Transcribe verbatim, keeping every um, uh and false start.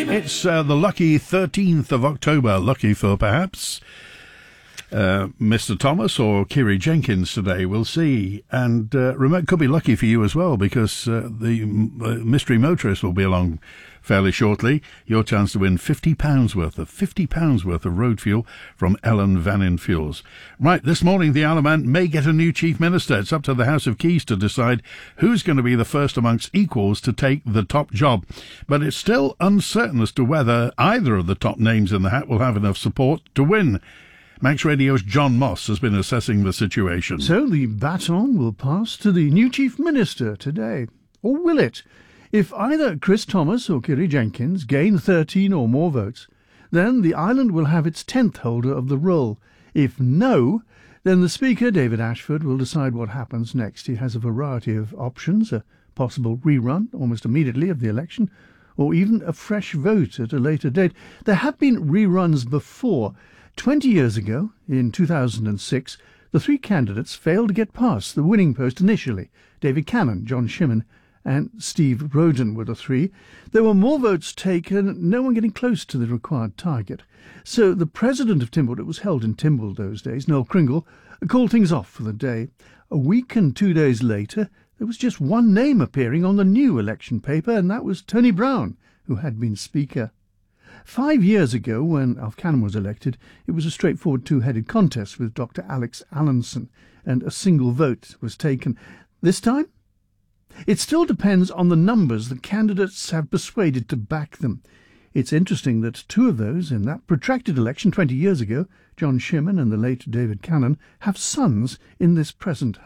It's uh, the lucky thirteenth of October, lucky for perhaps uh, Mister Thomas or Kiri Jenkins today, we'll see. And uh, remote could be lucky for you as well, because uh, the uh, mystery motorist will be along fairly shortly. Your chance to win fifty pounds worth of fifty pounds worth of road fuel from Ellen Vannin Fuels. Right, this morning the Isle of Man may get a new Chief Minister. It's up to the House of Keys to decide who's going to be the first amongst equals to take the top job. But it's still uncertain as to whether either of the top names in the hat will have enough support to win. Manx Radio's John Moss has been assessing the situation. So the baton will pass to the new Chief Minister today. Or will it? If either Chris Thomas or Kiri Jenkins gain thirteen or more votes, then the island will have its tenth holder of the role. If no, then the Speaker, David Ashford, will decide what happens next. He has a variety of options, a possible rerun almost immediately of the election, or even a fresh vote at a later date. There have been reruns before. Twenty years ago, in two thousand six, the three candidates failed to get past the winning post initially. David Cannon, John Shimmin, and Steve Roden were the three. There were more votes taken, no one getting close to the required target. So the president of Timble, it was held in Timble those days, Noel Kringle, called things off for the day. A week and two days later, there was just one name appearing on the new election paper, and that was Tony Brown, who had been Speaker. Five years ago, when Alf Cannon was elected, it was a straightforward two-headed contest with Doctor Alex Allenson, and a single vote was taken. This time, it still depends on the numbers the candidates have persuaded to back them. It's interesting that two of those in that protracted election twenty years ago, John Shimmin and the late David Cannon, have sons in this present